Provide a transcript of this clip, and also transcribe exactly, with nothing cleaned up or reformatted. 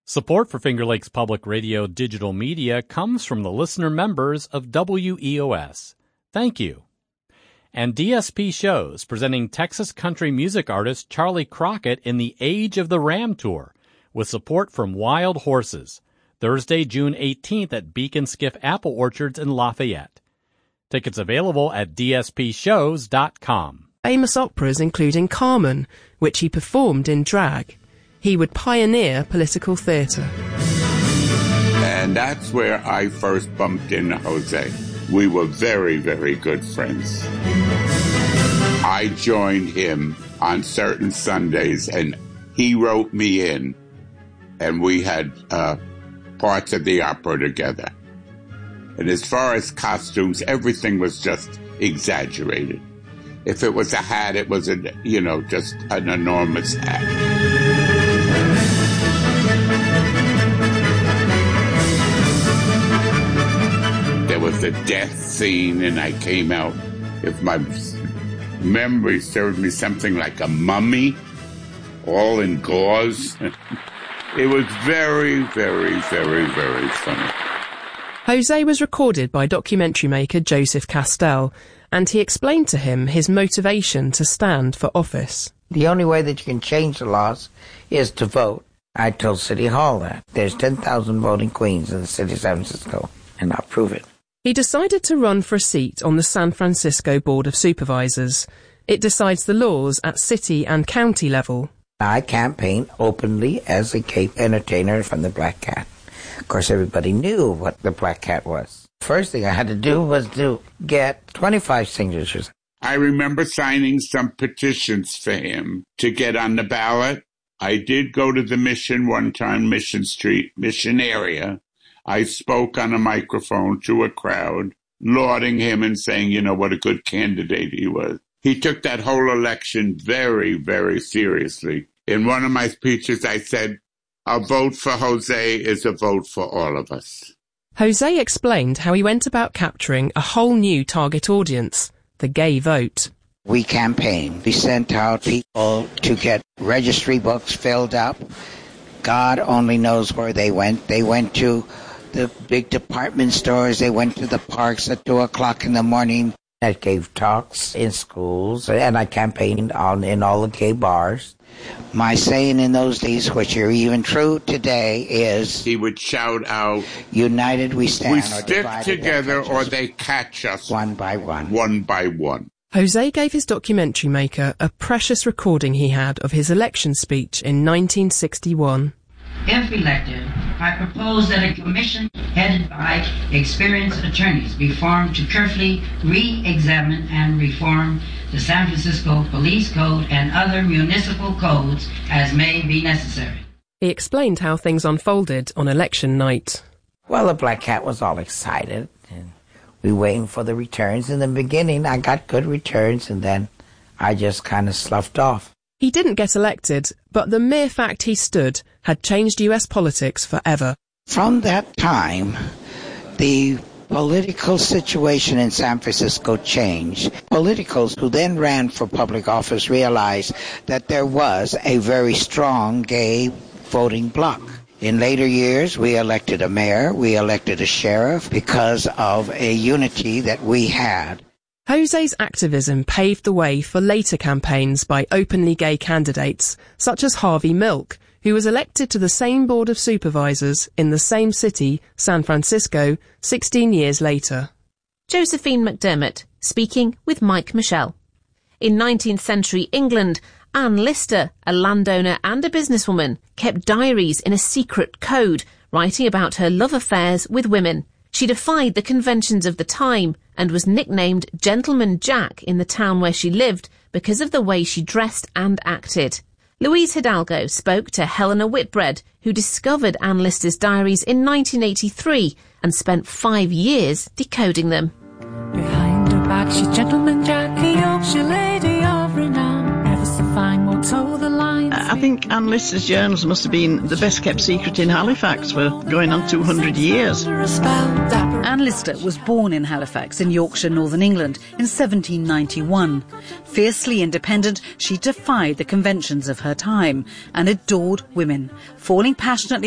Support for Finger Lakes Public Radio digital media comes from the listener members of W E O S. Thank you. And D S P Shows, presenting Texas country music artist Charlie Crockett in the Age of the Ram Tour, with support from Wild Horses, Thursday, June eighteenth at Beacon Skiff Apple Orchards in Lafayette. Tickets available at d s p shows dot com. Famous operas including Carmen, which he performed in drag. He would pioneer political theatre. And that's where I first bumped into Jose. We were very, very good friends. I joined him on certain Sundays, and he wrote me in, and we had uh, parts of the opera together. And as far as costumes, everything was just exaggerated. If it was a hat, it was, a, you know, just an enormous hat. There was a death scene, and I came out, if my memory served me, something like a mummy, all in gauze. It was very, very, very, very funny. Jose was recorded by documentary maker Joseph Castell, and he explained to him his motivation to stand for office. The only way that you can change the laws is to vote. I told City Hall that. There's ten thousand voting queens in the city of San Francisco, and I'll prove it. He decided to run for a seat on the San Francisco Board of Supervisors. It decides the laws at city and county level. I campaigned openly as a gay entertainer from the Black Cat. Of course, everybody knew what the Black Cat was. First thing I had to do was to get twenty-five signatures. I remember signing some petitions for him to get on the ballot. I did go to the Mission one time, Mission Street, Mission area. I spoke on a microphone to a crowd, lauding him and saying, you know, what a good candidate he was. He took that whole election very, very seriously. In one of my speeches, I said, a vote for Jose is a vote for all of us. Jose explained how he went about capturing a whole new target audience, the gay vote. We campaigned. We sent out people to get registry books filled up. God only knows where they went. They went to the big department stores. They went to the parks at two o'clock in the morning. I gave talks in schools, and I campaigned on in all the gay bars. My saying in those days, which are even true today, is... He would shout out... United we stand. We stick together or they catch us. One by one. One by one. Jose gave his documentary maker a precious recording he had of his election speech in nineteen sixty-one. If elected, I propose that a commission headed by experienced attorneys be formed to carefully re-examine and reform the San Francisco Police Code and other municipal codes as may be necessary. He explained how things unfolded on election night. Well, the Black Cat was all excited, and we were waiting for the returns. In the beginning, I got good returns, and then I just kind of sloughed off. He didn't get elected, but the mere fact he stood had changed U S politics forever. From that time, the political situation in San Francisco changed. Politicals who then ran for public office realized that there was a very strong gay voting bloc. In later years, we elected a mayor, we elected a sheriff because of a unity that we had. Jose's activism paved the way for later campaigns by openly gay candidates, such as Harvey Milk, who was elected to the same Board of Supervisors in the same city, San Francisco, sixteen years later. Josephine McDermott, speaking with Mike Michelle. In nineteenth century England, Anne Lister, a landowner and a businesswoman, kept diaries in a secret code, writing about her love affairs with women. She defied the conventions of the time and was nicknamed Gentleman Jack in the town where she lived because of the way she dressed and acted. Luis Hidalgo spoke to Helena Whitbread, who discovered Anne Lister's diaries in nineteen eighty-three and spent five years decoding them. Behind her back, she's Gentleman Jack, a Yorkshire lady of renown. Never so fine, won't toe the line. I think Anne Lister's journals must have been the best kept secret in Halifax for going on two hundred years. Anne Lister was born in Halifax in Yorkshire, Northern England in seventeen ninety-one. Fiercely independent, she defied the conventions of her time and adored women, falling passionately